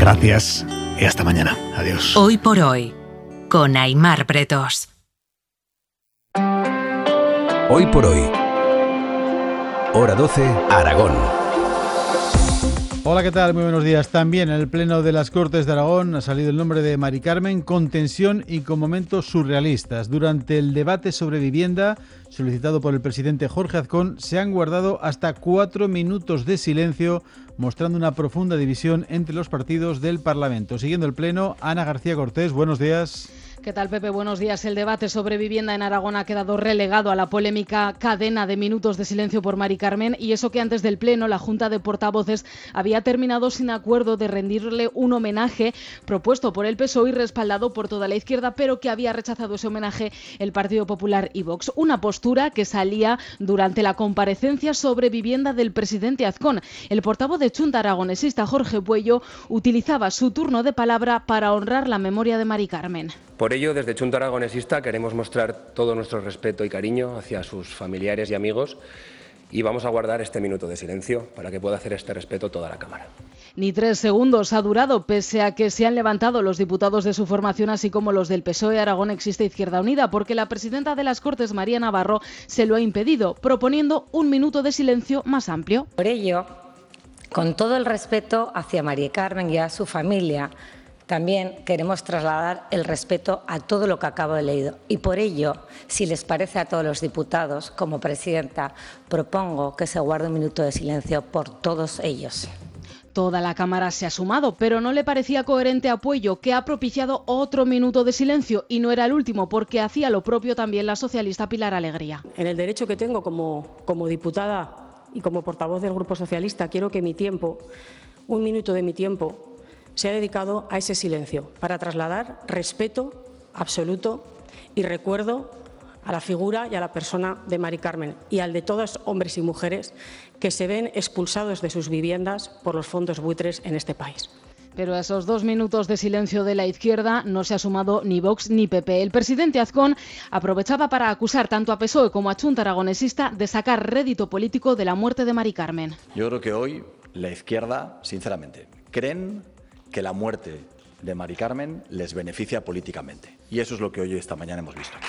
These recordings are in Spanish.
Gracias y hasta mañana. Adiós. Hoy por hoy, con Aimar Bretos. Hoy por hoy. Hora 12, Aragón. Hola, ¿qué tal? Muy buenos días. También en el Pleno de las Cortes de Aragón ha salido el nombre de Mari Carmen con tensión y con momentos surrealistas. Durante el debate sobre vivienda, solicitado por el presidente Jorge Azcón, se han guardado hasta 4 minutos de silencio, mostrando una profunda división entre los partidos del Parlamento. Siguiendo el Pleno, Ana García Cortés, buenos días. ¿Qué tal, Pepe? Buenos días. El debate sobre vivienda en Aragón ha quedado relegado a la polémica cadena de minutos de silencio por Mari Carmen, y eso que antes del Pleno la Junta de Portavoces había terminado sin acuerdo de rendirle un homenaje propuesto por el PSOE y respaldado por toda la izquierda, pero que había rechazado ese homenaje el Partido Popular y Vox. Una postura que salía durante la comparecencia sobre vivienda del presidente Azcón. El portavoz de Chunta Aragonesista, Jorge Puello, utilizaba su turno de palabra para honrar la memoria de Mari Carmen. Por ello, desde Chunta Aragonesista queremos mostrar todo nuestro respeto y cariño hacia sus familiares y amigos, y vamos a guardar este minuto de silencio para que pueda hacer este respeto toda la Cámara. Ni 3 segundos ha durado, pese a que se han levantado los diputados de su formación, así como los del PSOE. Aragón Existe Izquierda Unida, porque la presidenta de las Cortes, María Navarro, se lo ha impedido, proponiendo un minuto de silencio más amplio. Por ello, con todo el respeto hacia María Carmen y a su familia, también queremos trasladar el respeto a todo lo que acabo de leer. Y por ello, si les parece a todos los diputados, como presidenta, propongo que se guarde un minuto de silencio por todos ellos. Toda la Cámara se ha sumado, pero no le parecía coherente a Puello, que ha propiciado otro minuto de silencio, y no era el último, porque hacía lo propio también la socialista Pilar Alegría. En el derecho que tengo como diputada y como portavoz del Grupo Socialista, quiero que mi tiempo, un minuto de mi tiempo, se ha dedicado a ese silencio, para trasladar respeto absoluto y recuerdo a la figura y a la persona de Mari Carmen y al de todos hombres y mujeres que se ven expulsados de sus viviendas por los fondos buitres en este país. Pero a esos 2 minutos de silencio de la izquierda no se ha sumado ni Vox ni PP. El presidente Azcón aprovechaba para acusar tanto a PSOE como a Chunta Aragonesista de sacar rédito político de la muerte de Mari Carmen. Yo creo que hoy la izquierda, sinceramente, creen que la muerte de Mari Carmen les beneficia políticamente. Y eso es lo que hoy, esta mañana, hemos visto.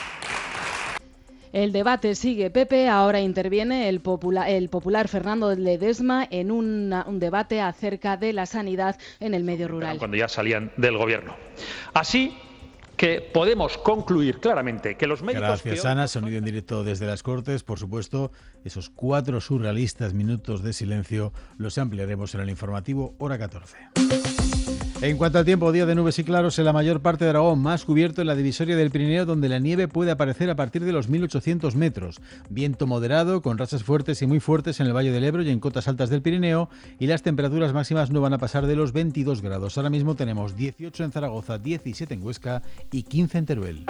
El debate sigue, Pepe. Ahora interviene el popular Fernando Ledesma en un debate acerca de la sanidad en el medio rural. Cuando ya salían del gobierno. Así que podemos concluir claramente que los médicos... Gracias, Ana. Sonido en directo desde las Cortes. Por supuesto, esos 4 surrealistas minutos de silencio los ampliaremos en el informativo Hora 14. En cuanto al tiempo, día de nubes y claros en la mayor parte de Aragón, más cubierto en la divisoria del Pirineo, donde la nieve puede aparecer a partir de los 1800 metros. Viento moderado, con rachas fuertes y muy fuertes en el Valle del Ebro y en cotas altas del Pirineo, y las temperaturas máximas no van a pasar de los 22 grados. Ahora mismo tenemos 18 en Zaragoza, 17 en Huesca y 15 en Teruel.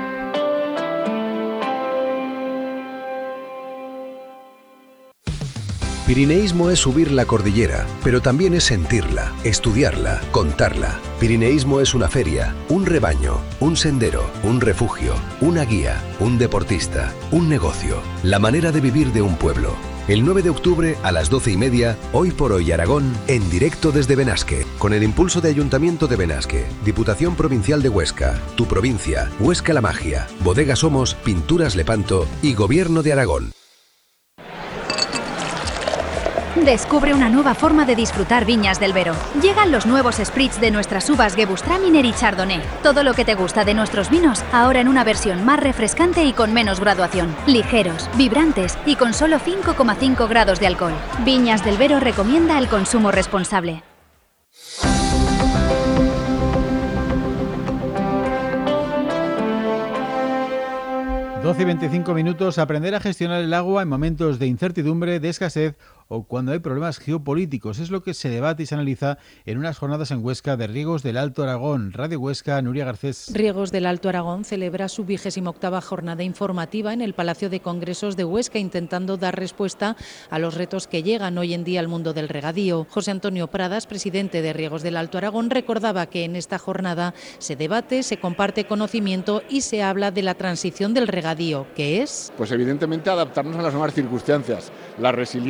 Pirineísmo es subir la cordillera, pero también es sentirla, estudiarla, contarla. Pirineísmo es una feria, un rebaño, un sendero, un refugio, una guía, un deportista, un negocio, la manera de vivir de un pueblo. El 9 de octubre a las 12:30, Hoy por Hoy Aragón, en directo desde Benasque, con el impulso de Ayuntamiento de Benasque, Diputación Provincial de Huesca, Tu Provincia, Huesca La Magia, Bodega Somos, Pinturas Lepanto y Gobierno de Aragón. Descubre una nueva forma de disfrutar Viñas del Vero. Llegan los nuevos spritz de nuestras uvas Gewürztraminer y Chardonnay. Todo lo que te gusta de nuestros vinos, ahora en una versión más refrescante y con menos graduación. Ligeros, vibrantes y con solo 5,5 grados de alcohol. Viñas del Vero recomienda el consumo responsable. 12:25 minutos. Aprender a gestionar el agua en momentos de incertidumbre, de escasez o cuando hay problemas geopolíticos. Es lo que se debate y se analiza en unas jornadas en Huesca de Riegos del Alto Aragón. Radio Huesca, Nuria Garcés. Riegos del Alto Aragón celebra su 28ª jornada informativa en el Palacio de Congresos de Huesca, intentando dar respuesta a los retos que llegan hoy en día al mundo del regadío. José Antonio Pradas, presidente de Riegos del Alto Aragón, recordaba que en esta jornada se debate, se comparte conocimiento y se habla de la transición del regadío, que es... Pues evidentemente adaptarnos a las nuevas circunstancias. La resiliencia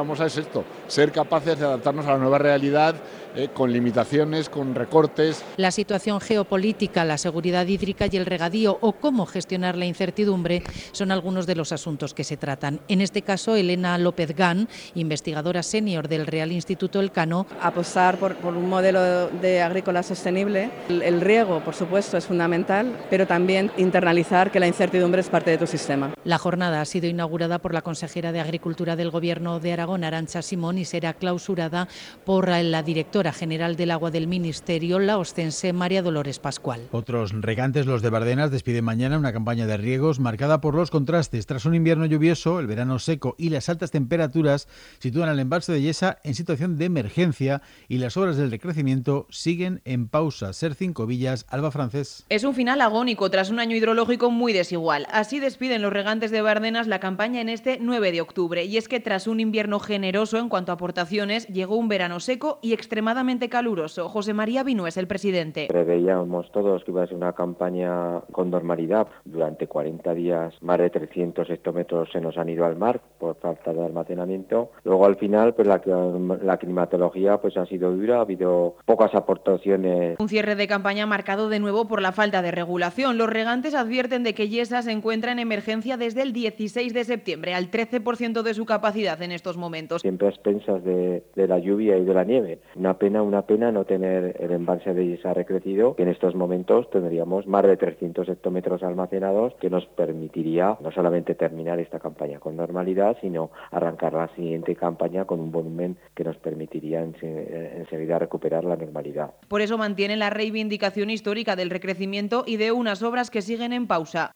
vamos a es esto, ser capaces de adaptarnos a la nueva realidad con limitaciones, con recortes. La situación geopolítica, la seguridad hídrica y el regadío o cómo gestionar la incertidumbre son algunos de los asuntos que se tratan. En este caso, Elena López Gán, investigadora senior del Real Instituto Elcano. Apostar por un modelo de agrícola sostenible. El riego, por supuesto, es fundamental, pero también internalizar que la incertidumbre es parte de tu sistema. La jornada ha sido inaugurada por la consejera de Agricultura del Gobierno de Aragón, Arantxa Simón, y será clausurada por la directora general del Agua del Ministerio, la ostense María Dolores Pascual. Otros regantes, los de Bardenas, despiden mañana una campaña de riegos marcada por los contrastes. Tras un invierno lluvioso, el verano seco y las altas temperaturas sitúan al embalse de Yesa en situación de emergencia y las obras del recrecimiento siguen en pausa. Sercín Covillas, Alba Francés. Es un final agónico tras un año hidrológico muy desigual. Así despiden los regantes de Bardenas la campaña en este 9 de octubre. Y es que tras un invierno generoso en cuanto a aportaciones, llegó un verano seco y extremadamente caluroso. José María Vino es el presidente. Preveíamos todos que iba a ser una campaña con normalidad. Durante 40 días más de 300 hectómetros se nos han ido al mar por falta de almacenamiento. Luego al final pues la climatología pues ha sido dura, ha habido pocas aportaciones. Un cierre de campaña marcado de nuevo por la falta de regulación. Los regantes advierten de que Yesa se encuentra en emergencia desde el 16 de septiembre, al 13% de su capacidad en estos momentos. Siempre a expensas de la lluvia y de la nieve. Una pena no tener el embalse de Yesa recrecido, que en estos momentos tendríamos más de 300 hectómetros almacenados, que nos permitiría no solamente terminar esta campaña con normalidad, sino arrancar la siguiente campaña con un volumen que nos permitiría enseguida recuperar la normalidad. Por eso mantiene la reivindicación histórica del recrecimiento y de unas obras que siguen en pausa.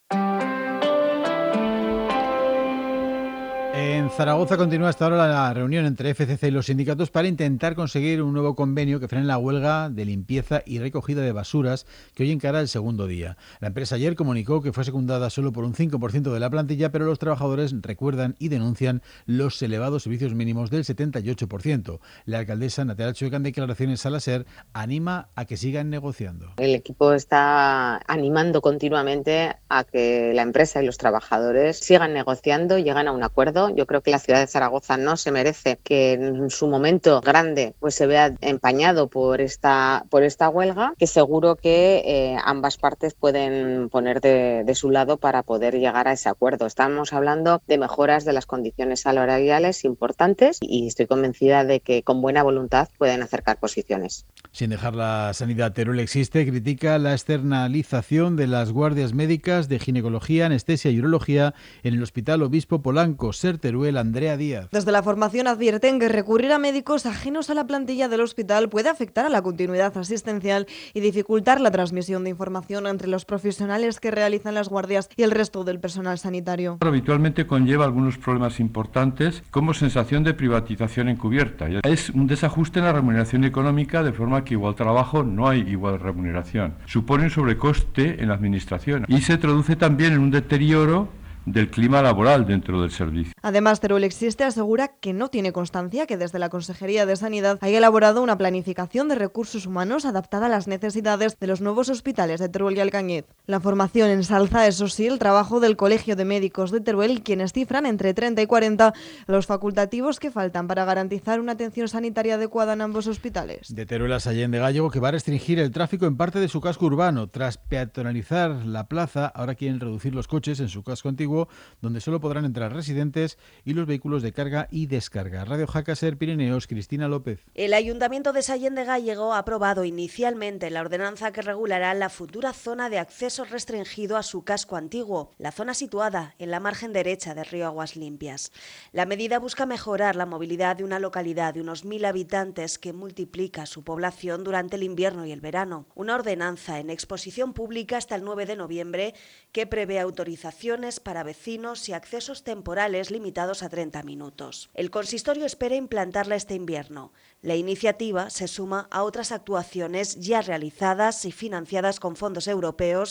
En Zaragoza continúa hasta ahora la reunión entre FCC y los sindicatos para intentar conseguir un nuevo convenio que frene la huelga de limpieza y recogida de basuras que hoy encara el segundo día. La empresa ayer comunicó que fue secundada solo por un 5% de la plantilla, pero los trabajadores recuerdan y denuncian los elevados servicios mínimos del 78%. La alcaldesa Natalia Chueca, en declaraciones a la SER, anima a que sigan negociando. El equipo está animando continuamente a que la empresa y los trabajadores sigan negociando y lleguen a un acuerdo. Yo creo que la ciudad de Zaragoza no se merece que en su momento grande pues se vea empañado por esta huelga, que seguro que ambas partes pueden poner de su lado para poder llegar a ese acuerdo. Estamos hablando de mejoras de las condiciones salariales importantes y estoy convencida de que con buena voluntad pueden acercar posiciones. Sin dejar la sanidad, Teruel Existe critica la externalización de las guardias médicas de ginecología, anestesia y urología en el Hospital Obispo Polanco. SER Teruel, Andrea Díaz. Desde la formación advierten que recurrir a médicos ajenos a la plantilla del hospital puede afectar a la continuidad asistencial y dificultar la transmisión de información entre los profesionales que realizan las guardias y el resto del personal sanitario. Habitualmente conlleva algunos problemas importantes como sensación de privatización encubierta. Es un desajuste en la remuneración económica, de forma que igual trabajo no hay igual remuneración. Supone un sobrecoste en la administración y se traduce también en un deterioro del clima laboral dentro del servicio. Además, Teruel Existe asegura que no tiene constancia que desde la Consejería de Sanidad haya elaborado una planificación de recursos humanos adaptada a las necesidades de los nuevos hospitales de Teruel y Alcañiz. La formación ensalza, eso sí, el trabajo del Colegio de Médicos de Teruel, quienes cifran entre 30 y 40 los facultativos que faltan para garantizar una atención sanitaria adecuada en ambos hospitales. De Teruel a Sallén de Gállego, que va a restringir el tráfico en parte de su casco urbano. Tras peatonalizar la plaza, ahora quieren reducir los coches en su casco antiguo, donde solo podrán entrar residentes y los vehículos de carga y descarga. Radio Jaca, SER Pirineos, Cristina López. El Ayuntamiento de Sallén de Gállego ha aprobado inicialmente la ordenanza que regulará la futura zona de acceso restringido a su casco antiguo, la zona situada en la margen derecha del río Aguas Limpias. La medida busca mejorar la movilidad de una localidad de unos 1.000 habitantes que multiplica su población durante el invierno y el verano. Una ordenanza en exposición pública hasta el 9 de noviembre que prevé autorizaciones para vecinos y accesos temporales limitados a 30 minutos. El consistorio espera implantarla este invierno. La iniciativa se suma a otras actuaciones ya realizadas y financiadas con fondos europeos,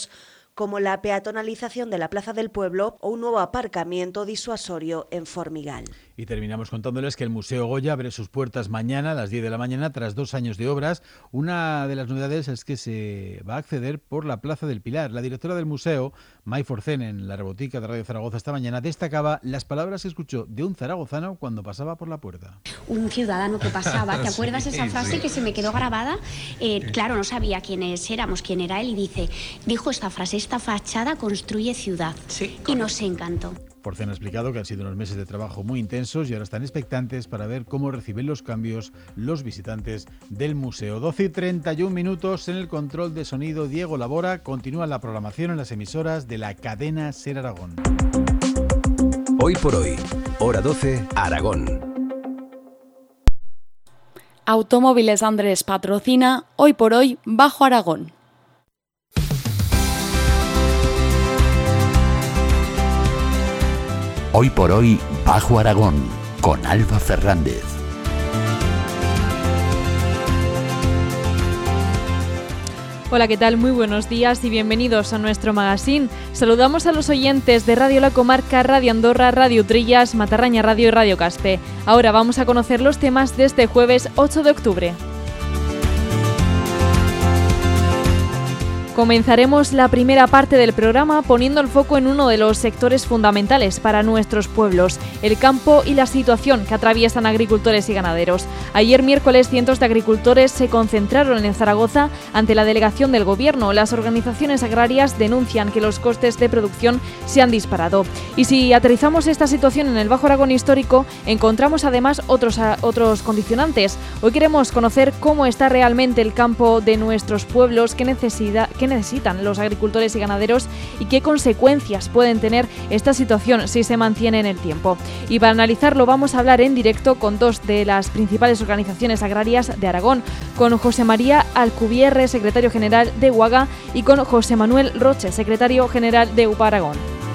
como la peatonalización de la Plaza del Pueblo o un nuevo aparcamiento disuasorio en Formigal. Y terminamos contándoles que el Museo Goya abre sus puertas mañana a las 10 de la mañana tras 2 años de obras. Una de las novedades es que se va a acceder por la Plaza del Pilar. La directora del museo, May Forcén, en la Rebotica de Radio Zaragoza esta mañana, destacaba las palabras que escuchó de un zaragozano cuando pasaba por la puerta. Un ciudadano que pasaba, ¿te acuerdas esa frase que se me quedó grabada? Claro, no sabía quiénes éramos, quién era él, y dijo esta frase: esta fachada construye ciudad. Sí, y nos encantó. Forcén ha explicado que han sido unos meses de trabajo muy intensos y ahora están expectantes para ver cómo reciben los cambios los visitantes del museo. 12:31 en el control de sonido Diego Labora. Continúa la programación en las emisoras de la cadena SER Aragón. Hoy por hoy, hora 12, Aragón. Automóviles Andrés patrocina Hoy por hoy Bajo Aragón. Hoy por hoy, Bajo Aragón, con Alba Fernández. Hola, ¿qué tal? Muy buenos días y bienvenidos a nuestro magazine. Saludamos a los oyentes de Radio La Comarca, Radio Andorra, Radio Trillas, Matarraña Radio y Radio Caspe. Ahora vamos a conocer los temas de este jueves 8 de octubre. Comenzaremos la primera parte del programa poniendo el foco en uno de los sectores fundamentales para nuestros pueblos, el campo y la situación que atraviesan agricultores y ganaderos. Ayer miércoles cientos de agricultores se concentraron en Zaragoza ante la delegación del Gobierno. Las organizaciones agrarias denuncian que los costes de producción se han disparado. Y si aterrizamos esta situación en el Bajo Aragón histórico, encontramos además otros condicionantes. Hoy queremos conocer cómo está realmente el campo de nuestros pueblos, qué necesitan los agricultores y ganaderos y qué consecuencias pueden tener esta situación si se mantiene en el tiempo. Y para analizarlo vamos a hablar en directo con dos de las principales organizaciones agrarias de Aragón, con José María Alcubierre, secretario general de UAGA, y con José Manuel Roche, secretario general de UPA Aragón.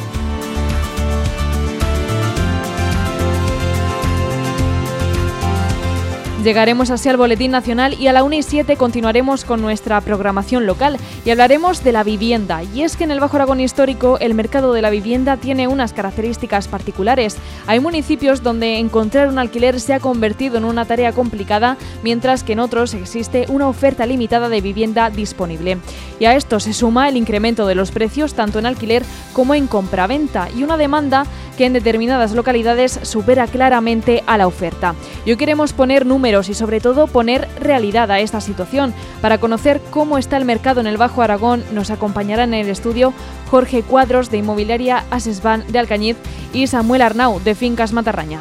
Llegaremos así al Boletín Nacional y a la 1:07 continuaremos con nuestra programación local y hablaremos de la vivienda. Y es que en el Bajo Aragón histórico el mercado de la vivienda tiene unas características particulares. Hay municipios donde encontrar un alquiler se ha convertido en una tarea complicada, mientras que en otros existe una oferta limitada de vivienda disponible. Y a esto se suma el incremento de los precios tanto en alquiler como en compraventa y una demanda que en determinadas localidades supera claramente a la oferta. Y hoy queremos poner números y sobre todo poner realidad a esta situación. Para conocer cómo está el mercado en el Bajo Aragón nos acompañarán en el estudio Jorge Cuadros de Inmobiliaria Asesban de Alcañiz y Samuel Arnau de Fincas Matarraña.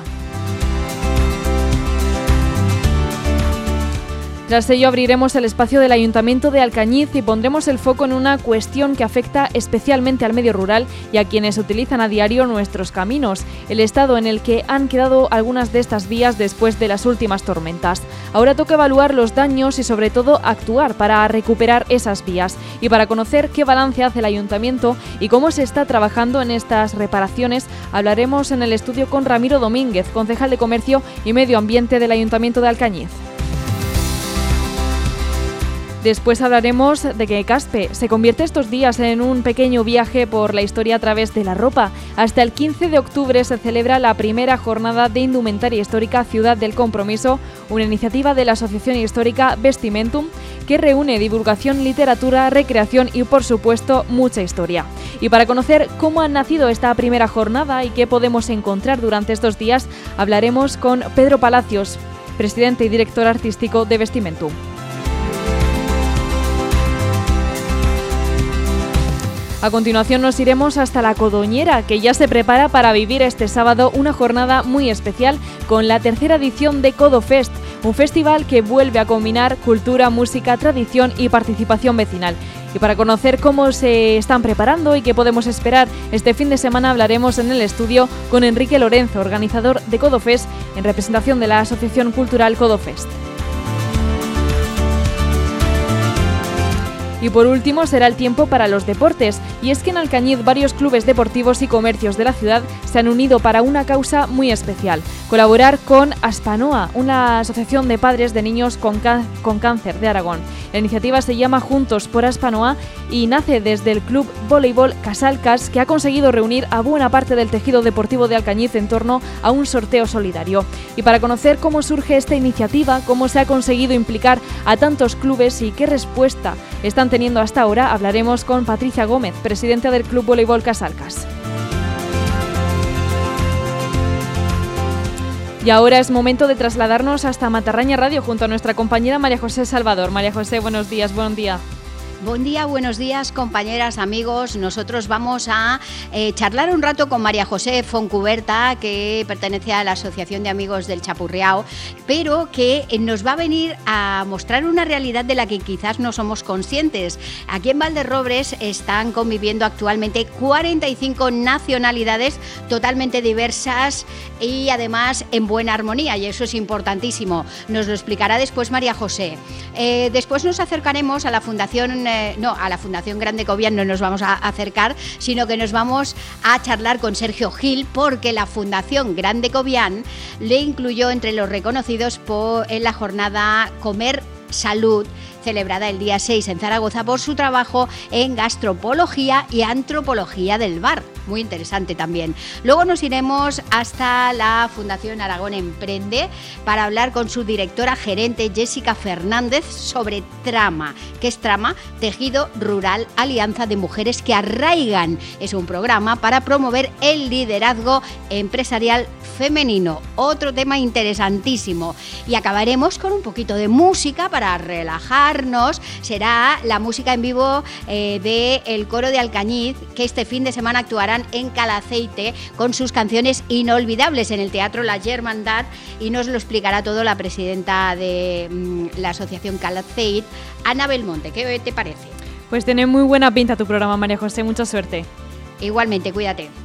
Tras ello abriremos el espacio del Ayuntamiento de Alcañiz y pondremos el foco en una cuestión que afecta especialmente al medio rural y a quienes utilizan a diario nuestros caminos, el estado en el que han quedado algunas de estas vías después de las últimas tormentas. Ahora toca evaluar los daños y sobre todo actuar para recuperar esas vías. Y para conocer qué balance hace el Ayuntamiento y cómo se está trabajando en estas reparaciones, hablaremos en el estudio con Ramiro Domínguez, concejal de Comercio y Medio Ambiente del Ayuntamiento de Alcañiz. Después hablaremos de que Caspe se convierte estos días en un pequeño viaje por la historia a través de la ropa. Hasta el 15 de octubre se celebra la primera jornada de indumentaria histórica Ciudad del Compromiso, una iniciativa de la Asociación Histórica Vestimentum que reúne divulgación, literatura, recreación y, por supuesto, mucha historia. Y para conocer cómo ha nacido esta primera jornada y qué podemos encontrar durante estos días, hablaremos con Pedro Palacios, presidente y director artístico de Vestimentum. A continuación nos iremos hasta La Codoñera, que ya se prepara para vivir este sábado una jornada muy especial con la tercera edición de Codofest, un festival que vuelve a combinar cultura, música, tradición y participación vecinal. Y para conocer cómo se están preparando y qué podemos esperar este fin de semana hablaremos en el estudio con Enrique Lorenzo, organizador de Codofest, en representación de la Asociación Cultural Codofest. Y por último será el tiempo para los deportes, y es que en Alcañiz varios clubes deportivos y comercios de la ciudad se han unido para una causa muy especial: colaborar con Aspanoa, una asociación de padres de niños con cáncer de Aragón. La iniciativa se llama Juntos por Aspanoa y nace desde el Club Voleibol Casalcas, que ha conseguido reunir a buena parte del tejido deportivo de Alcañiz en torno a un sorteo solidario. Y para conocer cómo surge esta iniciativa, cómo se ha conseguido implicar a tantos clubes y qué respuesta están teniendo hasta ahora, hablaremos con Patricia Gómez, presidenta del Club Voleibol Casalcas. Y ahora es momento de trasladarnos hasta Matarraña Radio junto a nuestra compañera María José Salvador. María José, buenos días, buen día. Buen día, buenos días, compañeras, amigos. Nosotros vamos a charlar un rato con María José Foncuberta, que pertenece a la Asociación de Amigos del Chapurreao, pero que nos va a venir a mostrar una realidad de la que quizás no somos conscientes. Aquí en Valderrobres están conviviendo actualmente 45 nacionalidades totalmente diversas y además en buena armonía, y eso es importantísimo. Nos lo explicará después María José. Después nos acercaremos a la Fundación a la Fundación Grande Cobian no nos vamos a acercar, sino que nos vamos a charlar con Sergio Gil, porque la Fundación Grande Cobian le incluyó entre los reconocidos en la jornada Comer Salud, celebrada el día 6 en Zaragoza, por su trabajo en gastropología y antropología del bar. Muy interesante también. Luego nos iremos hasta la Fundación Aragón Emprende para hablar con su directora gerente, Jessica Fernández, sobre Trama. ¿Qué es Trama? Tejido Rural, Alianza de Mujeres que Arraigan. Es un programa para promover el liderazgo empresarial femenino. Otro tema interesantísimo. Y acabaremos con un poquito de música para relajarnos. Será la música en vivo del Coro de Alcañiz, que este fin de semana actuarán en Calaceite con sus canciones inolvidables en el Teatro La Germandad, y nos lo explicará todo la presidenta de la Asociación Calaceite, Ana Belmonte. ¿Qué te parece? Pues tiene muy buena pinta tu programa, María José, mucha suerte. Igualmente, cuídate.